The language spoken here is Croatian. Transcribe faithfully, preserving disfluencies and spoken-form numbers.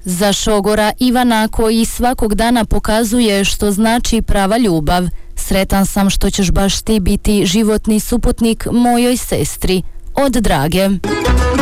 Za šogora Ivana, koji svakog dana pokazuje što znači prava ljubav. Sretan sam što ćeš baš ti biti životni suputnik mojoj sestri. Od Drage.